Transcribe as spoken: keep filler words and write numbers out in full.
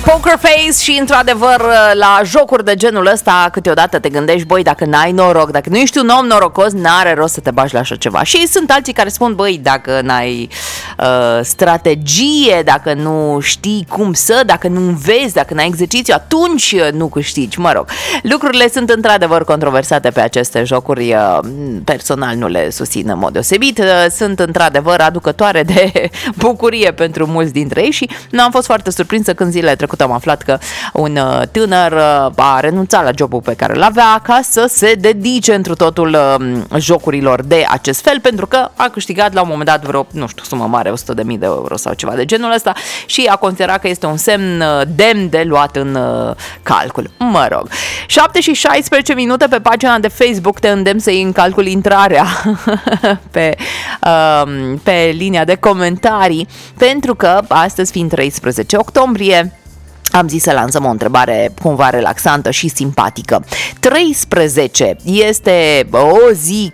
Poker Face și, într-adevăr, la jocuri de genul ăsta câteodată te gândești, băi, dacă n-ai noroc, dacă nu ești un om norocos, n-are rost să te bagi la așa ceva. Și sunt alții care spun, băi, dacă n-ai uh, strategie, dacă nu știi cum să, dacă nu înveți, dacă n-ai exercițiu, atunci nu câștigi, mă rog. Lucrurile sunt într-adevăr controversate pe aceste jocuri, uh, personal nu le susțin în mod deosebit, uh, sunt într-adevăr aducătoare de bucurie pentru mulți dintre ei și nu am fost foarte surprinsă când zilele trecute am aflat că un tânăr a renunțat la jobul pe care îl avea ca să se dedice întru totul jocurilor de acest fel, pentru că a câștigat la un moment dat vreo, nu știu, sumă mare, o sută de mii de euro sau ceva de genul ăsta și a considerat că este un semn demn de luat în calcul. Mă rog. șapte și șaisprezece minute pe pagina de Facebook te îndemn să iei în calcul intrarea pe, pe linia de comentarii, pentru că astăzi, fiind treisprezece octombrie, am zis să lansăm o întrebare cumva relaxantă și simpatică. treisprezece este o zi